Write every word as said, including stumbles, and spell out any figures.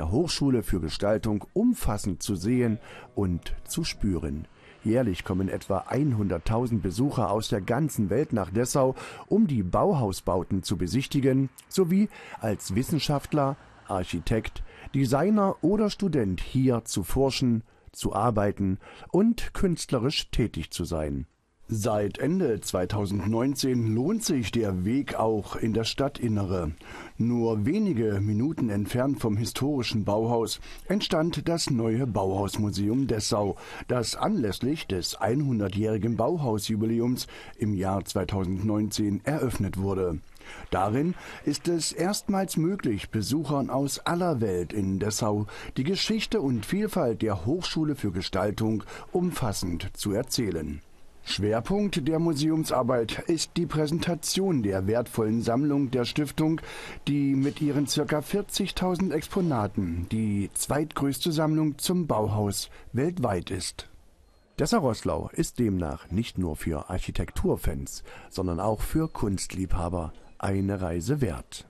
der Hochschule für Gestaltung umfassend zu sehen und zu spüren. Jährlich kommen etwa hunderttausend Besucher aus der ganzen Welt nach Dessau, um die Bauhausbauten zu besichtigen, sowie als Wissenschaftler, Architekt, Designer oder Student hier zu forschen, zu arbeiten und künstlerisch tätig zu sein. Seit Ende zweitausendneunzehn lohnt sich der Weg auch in das Stadtinnere. Nur wenige Minuten entfernt vom historischen Bauhaus entstand das neue Bauhausmuseum Dessau, das anlässlich des hundertjährigen Bauhausjubiläums im Jahr zweitausendneunzehn eröffnet wurde. Darin ist es erstmals möglich, Besuchern aus aller Welt in Dessau die Geschichte und Vielfalt der Hochschule für Gestaltung umfassend zu erzählen. Schwerpunkt der Museumsarbeit ist die Präsentation der wertvollen Sammlung der Stiftung, die mit ihren ca. vierzigtausend Exponaten die zweitgrößte Sammlung zum Bauhaus weltweit ist. Dessau-Roßlau ist demnach nicht nur für Architekturfans, sondern auch für Kunstliebhaber eine Reise wert.